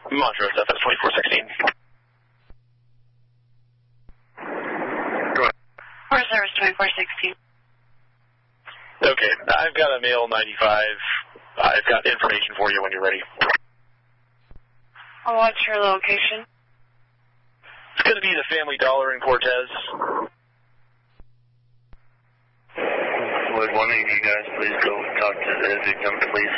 Montrose FS 2416. Forest Service 2416. Okay, I've got a male 95. I've got information for you when you're ready. What's your location? It's going to be the Family Dollar in Cortez. Would one of you guys please go talk to the victim, please?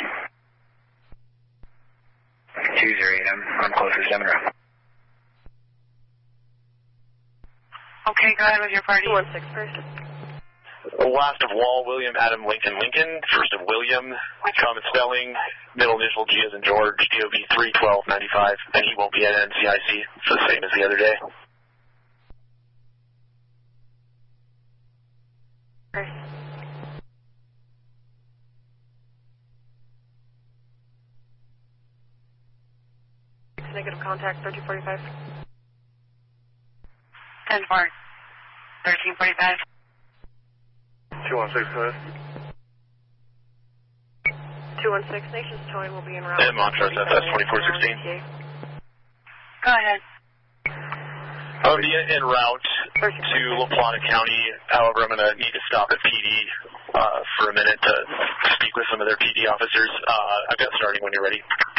Choose your 8M. I'm closer center. Okay, go ahead with your party. 216 first. Last of Wall, William Adam Lincoln Lincoln. First of William, common spelling, middle initial G as in George, DOB 31295, and he won't be at NCIC. It's the same as the other day. First. Negative contact, 1345. 10-4. 1345. 216, go ahead. 216, Nations Towing will be en route. And Montrose FS 2416. Go ahead. I'll be en route to La Plata County. However, I'm going to need to stop at PD for a minute to speak with some of their PD officers. I've got starting when you're ready.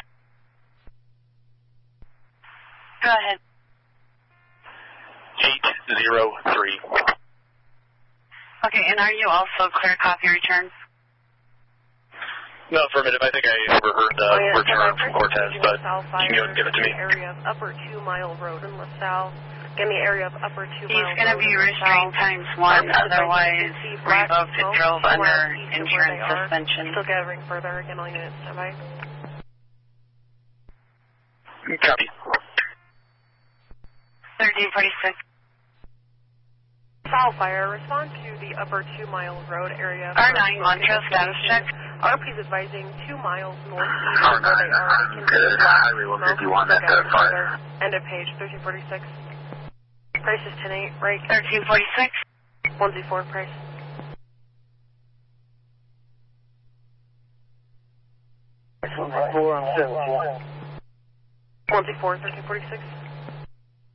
Go ahead. 803. Okay, and are you also clear copy return? No, affirmative. I think I overheard the return from Cortez, but you can go and give it to me. Area of Upper 2 Mile Road in LaSalle. Give me area of Upper 2 Mile Road. He's going to be restrained ×1, otherwise revoked it drove under insurance suspension. Still gathering further. Again, all units standby. Copy. 1346. Foul fire. Respond to the Upper 2 Mile Road area. R9 Montrose status check. RP is advising 2 miles northeast of where they are. They can see Highway 151 at the fire. End of page 1346. Price is 10-8, right? 1346. 1Z4 price. 1Z4, 1346.